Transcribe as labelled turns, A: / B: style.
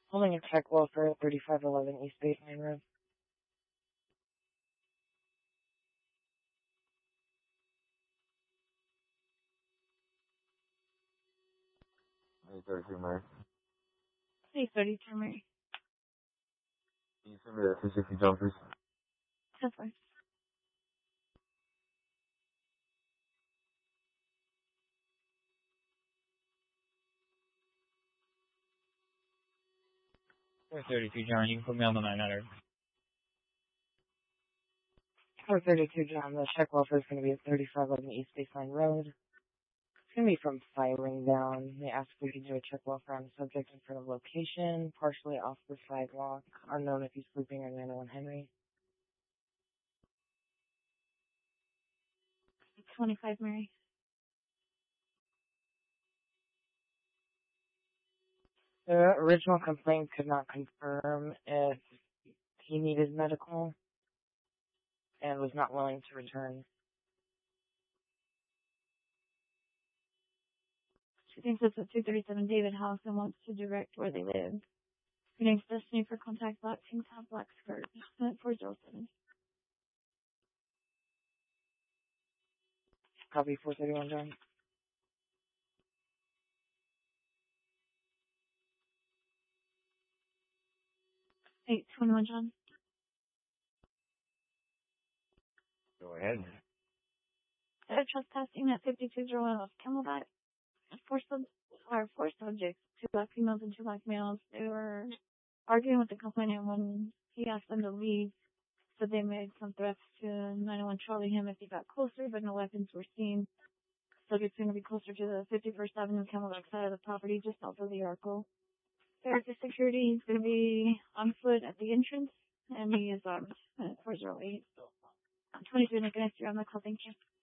A: Holding a check welfare at 3511 East Baseline Road.
B: Hey, 32 Mary.
C: Hey, 32 Mary.
B: Can you send me that 260 jump, please?
C: That's fine.
D: Or 32 John, you can put me on the 900.
A: 432 John, the check welfare is going to be at 3511 East Baseline Road. It's going to be from firing down. They asked if we could do a check welfare on the subject in front of location, partially off the sidewalk, unknown if he's sleeping on 901 Henry.
C: 25 Mary.
A: The original complaint could not confirm if he needed medical and was not willing to return.
C: She thinks it's at 237 David House and wants to direct where they live. Her name's Destiny for contact black tank top, black skirt. 407.
A: Copy 431 John.
C: 821 John.
B: Go ahead.
C: They're trespassing at 5201 West Camelback. Four subjects, 2 black females and 2 black males. They were arguing with the complainant when he asked them to leave. So they made some threats to 901 Charlie him if he got closer, but no weapons were seen. Subject's going to be closer to the 51st Avenue Camelback side of the property, just south of the Arco. There's the security. He's going to be on foot at the entrance, and he is armed at 408. 22 Nick, and I see you on the call. Thank you.